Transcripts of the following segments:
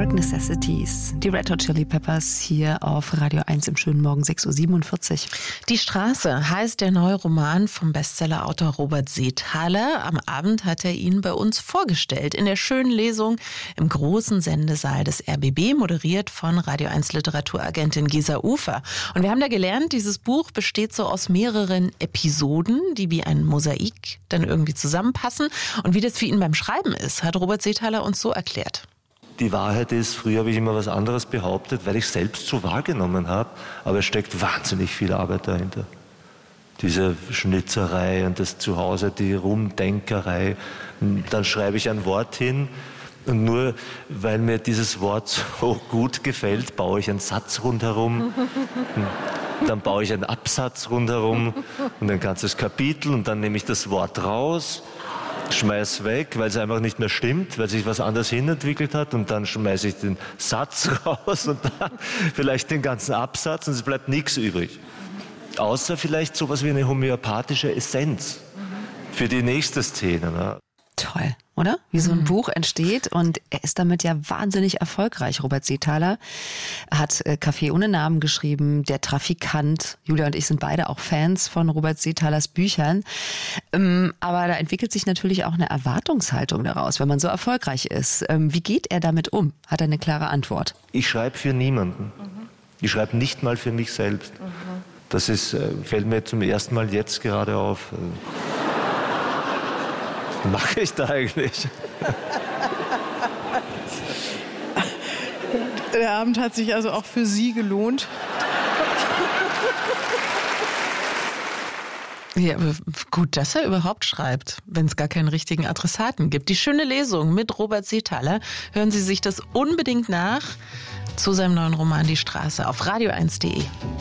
Basic Necessities. Die Red Hot Chili Peppers hier auf Radio 1 im schönen Morgen 6.47 Uhr. Die Straße heißt der neue Roman vom Bestsellerautor Robert Seethaler. Am Abend hat er ihn bei uns vorgestellt. In der schönen Lesung im großen Sendesaal des RBB, moderiert von Radio 1 Literaturagentin Gesa Ufer. Und wir haben da gelernt, dieses Buch besteht so aus mehreren Episoden, die wie ein Mosaik dann irgendwie zusammenpassen. Und wie das für ihn beim Schreiben ist, hat Robert Seethaler uns so erklärt. Die Wahrheit ist, früher habe ich immer was anderes behauptet, weil ich es selbst so wahrgenommen habe. Aber es steckt wahnsinnig viel Arbeit dahinter. Diese Schnitzerei und das Zuhause, die Rumdenkerei. Dann schreibe ich ein Wort hin und nur weil mir dieses Wort so gut gefällt, baue ich einen Satz rundherum. Dann baue ich einen Absatz rundherum und ein ganzes Kapitel und dann nehme ich das Wort raus. Schmeiß weg, weil es einfach nicht mehr stimmt, weil sich was anderes hinentwickelt hat und dann schmeiße ich den Satz raus und dann vielleicht den ganzen Absatz und es bleibt nichts übrig. Außer vielleicht sowas wie eine homöopathische Essenz für die nächste Szene. Ne? Toll, oder? Wie so ein Buch entsteht und er ist damit ja wahnsinnig erfolgreich. Robert Seethaler hat Café ohne Namen geschrieben, Der Trafikant. Julia und ich sind beide auch Fans von Robert Seethalers Büchern. Aber da entwickelt sich natürlich auch eine Erwartungshaltung daraus, wenn man so erfolgreich ist. Wie geht er damit um? Hat er eine klare Antwort? Ich schreibe für niemanden. Ich schreibe nicht mal für mich selbst. Das fällt mir zum ersten Mal jetzt gerade auf. Was mache ich da eigentlich? Der Abend hat sich also auch für Sie gelohnt. Ja, aber gut, dass er überhaupt schreibt, wenn es gar keinen richtigen Adressaten gibt. Die schöne Lesung mit Robert Seethaler. Hören Sie sich das unbedingt nach zu seinem neuen Roman Die Straße auf radio1.de.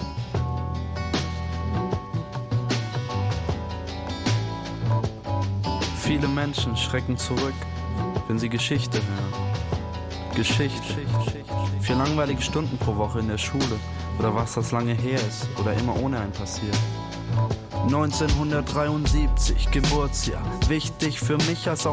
Viele Menschen schrecken zurück, wenn sie Geschichte hören. Geschichte. 4 langweilige Stunden pro Woche in der Schule oder was das lange her ist oder immer ohne ein passiert. 1973, Geburtsjahr, wichtig für mich als auch